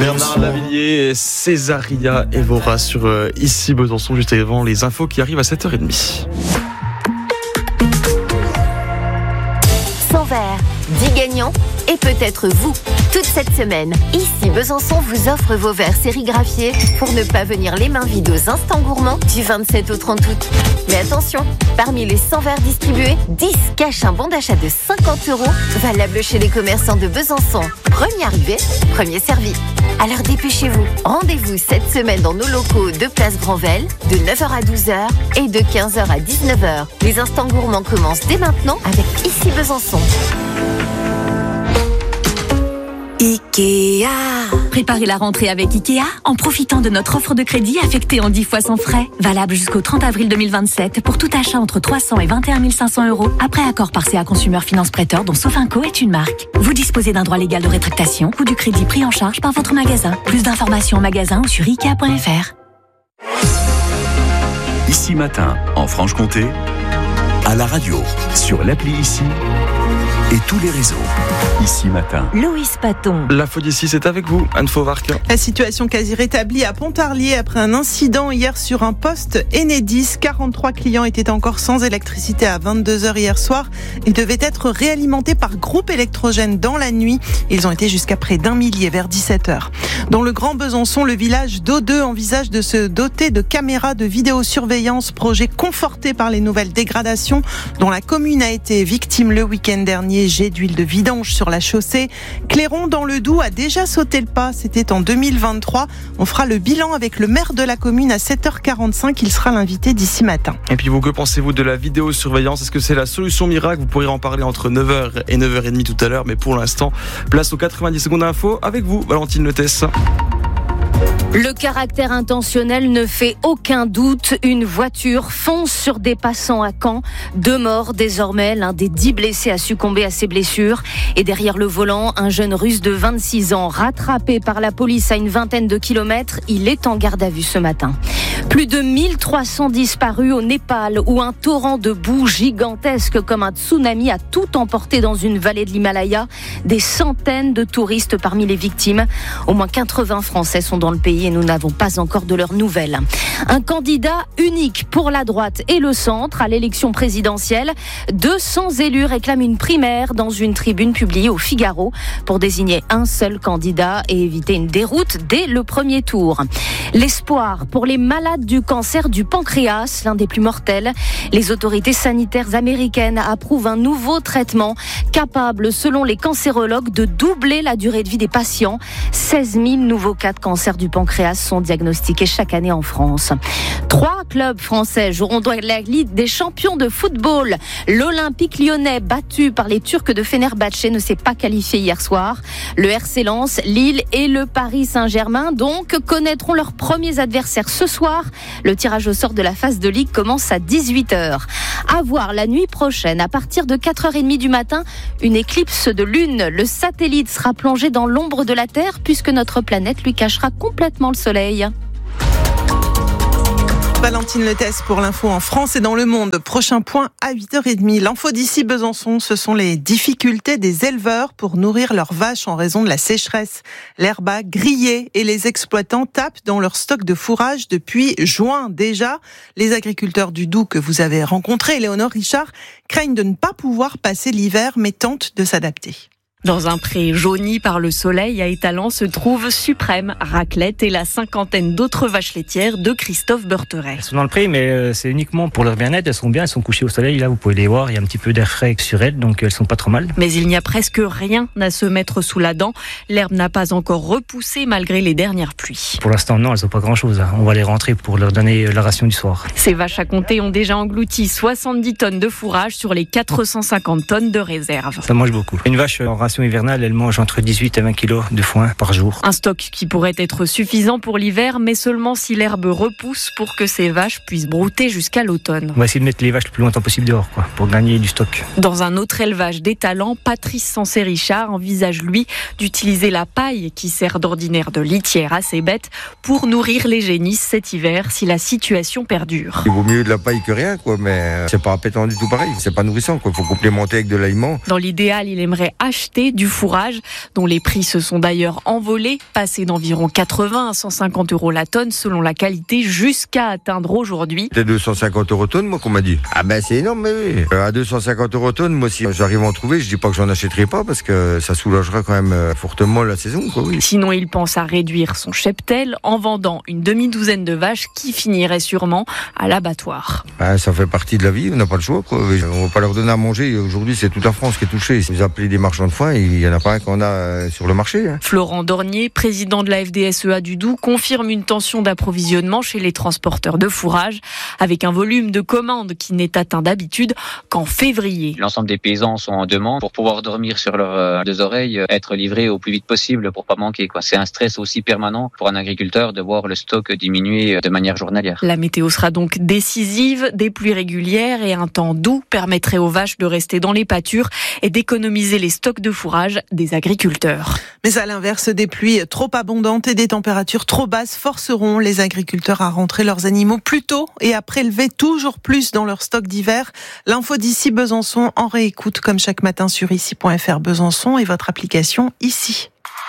Bernard Lavillier, Césaria Evora sur Ici Besançon, juste avant les infos qui arrivent à 7h30. 100 verres, 10 gagnants et peut-être vous. Toute cette semaine, Ici Besançon vous offre vos verres sérigraphiés pour ne pas venir les mains vides aux instants gourmands du 27 au 30 août. Mais attention, parmi les 100 verres distribués, 10 cachent un bon d'achat de 50 €, valable chez les commerçants de Besançon. Premier arrivé, premier servi. Alors dépêchez-vous. Rendez-vous cette semaine dans nos locaux de Place Granvelle, de 9h à 12h et de 15h à 19h. Les instants gourmands commencent dès maintenant avec Ici Besançon. Ikea. Préparez la rentrée avec Ikea en profitant de notre offre de crédit affectée en 10 fois sans frais. Valable jusqu'au 30 avril 2027 pour tout achat entre 300 et 21 500 €. Après accord par CA Consumer Finance Prêteur dont Sofinco est une marque. Vous disposez d'un droit légal de rétractation ou du crédit pris en charge par votre magasin. Plus d'informations en magasin ou sur Ikea.fr. Ici Matin, en Franche-Comté, à la radio, sur l'appli Ici et tous les réseaux. Ici Matin. Loïs Paton. L'info d'ici, c'est avec vous, Anne Fauvarc. La situation quasi rétablie à Pontarlier après un incident hier sur un poste Enedis. 43 clients étaient encore sans électricité à 22h hier soir. Ils devaient être réalimentés par groupe électrogène dans la nuit. Ils ont été jusqu'à près d'1 millier vers 17h. Dans le Grand Besançon, le village d'Audeux envisage de se doter de caméras de vidéosurveillance, projet conforté par les nouvelles dégradations dont la commune a été victime le week-end dernier. Jet d'huile de vidange sur la chaussée. Clairon dans le Doubs a déjà sauté le pas. C'était en 2023. On fera le bilan avec le maire de la commune à 7h45. Il sera l'invité d'ici matin. Et puis vous, que pensez-vous de la vidéosurveillance ? Est-ce que c'est la solution miracle ? Vous pourrez en parler entre 9h et 9h30 tout à l'heure. Mais pour l'instant, place aux 90 secondes d'info avec vous, Valentine Letès. Le caractère intentionnel ne fait aucun doute. Une voiture fonce sur des passants à Caen. 2 morts désormais. L'un des 10 blessés a succombé à ses blessures. Et derrière le volant, un jeune russe de 26 ans, rattrapé par la police à une vingtaine de kilomètres. Il est en garde à vue ce matin. Plus de 1300 disparus au Népal, où un torrent de boue gigantesque comme un tsunami a tout emporté dans une vallée de l'Himalaya. Des centaines de touristes parmi les victimes. Au moins 80 Français sont dans le pays et nous n'avons pas encore de leurs nouvelles. Un candidat unique pour la droite et le centre à l'élection présidentielle. 200 élus réclament une primaire dans une tribune publiée au Figaro pour désigner un seul candidat et éviter une déroute dès le premier tour. L'espoir pour les malades du cancer du pancréas, l'un des plus mortels. Les autorités sanitaires américaines approuvent un nouveau traitement capable, selon les cancérologues, de doubler la durée de vie des patients. 16 000 nouveaux cas de cancer du pancréas sont diagnostiqués chaque année en France. 3 clubs français joueront dans la Ligue des champions de football. L'Olympique lyonnais, battu par les Turcs de Fenerbahçe, ne s'est pas qualifié hier soir. Le RC Lens, Lille et le Paris Saint-Germain, donc, connaîtront leurs premiers adversaires ce soir. Le tirage au sort de la phase de Ligue commence à 18h. À voir la nuit prochaine, à partir de 4h30 du matin, une éclipse de lune. Le satellite sera plongé dans l'ombre de la Terre puisque notre planète lui cachera complètement le soleil. Valentine Letès pour l'info en France et dans le monde. Prochain point à 8h30. L'info d'ici Besançon, ce sont les difficultés des éleveurs pour nourrir leurs vaches en raison de la sécheresse. L'herbe a grillé et les exploitants tapent dans leur stock de fourrage depuis juin déjà. Les agriculteurs du Doubs que vous avez rencontrés, Léonore Richard, craignent de ne pas pouvoir passer l'hiver mais tentent de s'adapter. Dans un pré jauni par le soleil à Étalans se trouve Suprême, Raclette et la cinquantaine d'autres vaches laitières de Christophe Beurteret. Elles sont dans le pré, mais c'est uniquement pour leur bien-être. Elles sont bien, elles sont couchées au soleil. Là, vous pouvez les voir, il y a un petit peu d'air frais sur elles, donc elles sont pas trop mal. Mais il n'y a presque rien à se mettre sous la dent. L'herbe n'a pas encore repoussé malgré les dernières pluies. Pour l'instant, non, elles n'ont pas grand-chose. On va les rentrer pour leur donner la ration du soir. Ces vaches à compter ont déjà englouti 70 tonnes de fourrage sur les 450 tonnes de réserve. Ça mange beaucoup. Une vache en ration hivernale, elle mange entre 18 et 20 kilos de foin par jour. Un stock qui pourrait être suffisant pour l'hiver, mais seulement si l'herbe repousse pour que ces vaches puissent brouter jusqu'à l'automne. On va essayer de mettre les vaches le plus longtemps possible dehors, pour gagner du stock. Dans un autre élevage d'Étalans, Patrice Sensé-Richard envisage, lui, d'utiliser la paille qui sert d'ordinaire de litière à ses bêtes pour nourrir les génisses cet hiver si la situation perdure. Il vaut mieux de la paille que rien, mais c'est pas appétant du tout pareil. C'est pas nourrissant, Il faut complémenter avec de l'aliment. Dans l'idéal, il aimerait acheter marché du fourrage, dont les prix se sont d'ailleurs envolés, passés d'environ 80 à 150 € la tonne selon la qualité, jusqu'à atteindre aujourd'hui. C'était 250 € tonne, moi, qu'on m'a dit. Ah ben c'est énorme, mais oui. À 250 € tonne, moi, si j'arrive à en trouver, je dis pas que j'en achèterai pas, parce que ça soulagera quand même fortement la saison, quoi, oui. Sinon, il pense à réduire son cheptel en vendant une demi-douzaine de vaches qui finiraient sûrement à l'abattoir. Ben, ça fait partie de la vie, on n'a pas le choix, quoi. On va pas leur donner à manger. Aujourd'hui, c'est toute la France qui est touchée. Si vous appelez des marchands de foin, il y en a pas un qu'on a sur le marché. Hein. Florent Dornier, président de la FDSEA du Doubs, confirme une tension d'approvisionnement chez les transporteurs de fourrage, avec un volume de commandes qui n'est atteint d'habitude qu'en février. L'ensemble des paysans sont en demande pour pouvoir dormir sur leurs deux oreilles, être livrés au plus vite possible pour pas manquer, quoi. C'est un stress aussi permanent pour un agriculteur de voir le stock diminuer de manière journalière. La météo sera donc décisive. Des pluies régulières et un temps doux permettraient aux vaches de rester dans les pâtures et d'économiser les stocks de fourrage des agriculteurs. Mais à l'inverse, des pluies trop abondantes et des températures trop basses forceront les agriculteurs à rentrer leurs animaux plus tôt et à prélever toujours plus dans leur stock d'hiver. L'info d'ici Besançon en réécoute comme chaque matin sur ici.fr Besançon et votre application ici.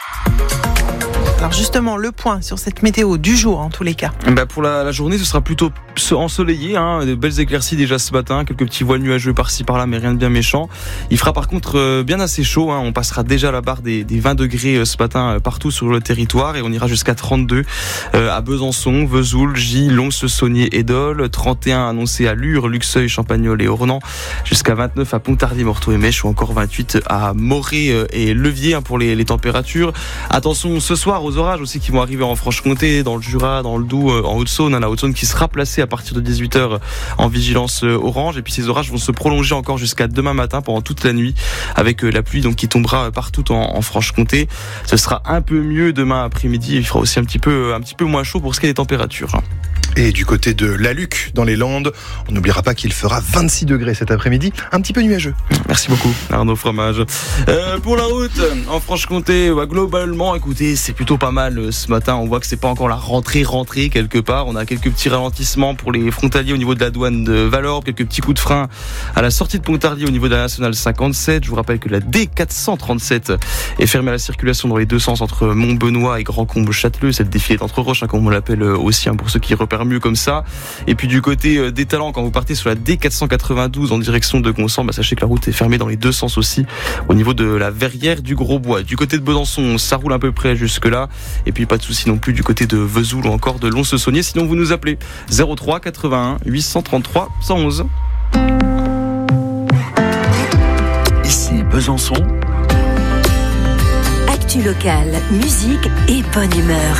Alors justement, le point sur cette météo du jour en tous les cas. Pour la journée, ce sera plutôt ensoleillé, de belles éclaircies déjà ce matin, quelques petits voiles nuageux par-ci par-là, mais rien de bien méchant. Il fera par contre bien assez chaud, on passera déjà la barre des 20 degrés ce matin partout sur le territoire et on ira jusqu'à 32 à Besançon, Vesoul, Gilles, Lons-le-Saunier et Dole, 31 annoncé à Lure, Luxeuil, Champagnole et Ornans, jusqu'à 29 à Pontarlier, Morteau et Mèche ou encore 28 à Morée et Levier pour les températures. Attention ce soir aux orages aussi qui vont arriver en Franche-Comté, dans le Jura, dans le Doubs, en Haute-Saône, la Haute-Saône qui sera placée à partir de 18h en vigilance orange et puis ces orages vont se prolonger encore jusqu'à demain matin pendant toute la nuit avec la pluie donc qui tombera partout en Franche-Comté. Ce sera un peu mieux demain après-midi, il fera aussi un petit peu moins chaud pour ce qui est des températures. Et du côté de La Luc, dans les Landes, on n'oubliera pas qu'il fera 26 degrés cet après-midi, un petit peu nuageux. Merci beaucoup Arnaud Fromage. Pour la route, en Franche-Comté, globalement, écoutez, c'est plutôt pas mal ce matin. On voit que c'est pas encore la rentrée quelque part. On a quelques petits ralentissements pour les frontaliers au niveau de la douane de Valorbe, quelques petits coups de frein à la sortie de Pontarlier au niveau de la nationale 57. Je vous rappelle que la D437 est fermée à la circulation dans les deux sens entre Montbenoît et Grand-Combe-Châteleux. Cette défilée entre roches, comme on l'appelle aussi, pour ceux qui repèrent mieux comme ça. Et puis du côté des Talents, quand vous partez sur la D492 en direction de Gonsan, sachez que la route est fermée dans les deux sens aussi au niveau de la Verrière du Gros-Bois. Du côté de Besançon, ça roule à peu près jusque là. Et puis pas de souci non plus du côté de Vesoul ou encore de Lons-le-Saunier. Sinon vous nous appelez 03 81 833 111. Ici Besançon. Actu locale, musique et bonne humeur.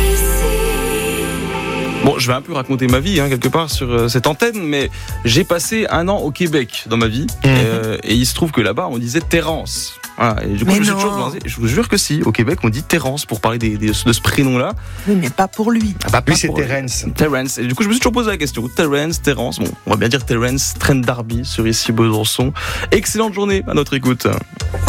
Bon, je vais un peu raconter ma vie quelque part sur cette antenne, mais j'ai passé un an au Québec dans ma vie et il se trouve que là-bas on disait Terrence. Voilà, et du coup, je vous jure que si, au Québec on dit Terrence pour parler de ce prénom-là. Oui, mais pas pour lui. Lui c'est Terrence. Terrence. Et du coup je me suis toujours posé la question. Terrence. Bon, on va bien dire Terrence, Trent D'Arby sur ici Besançon. Excellente journée à notre écoute.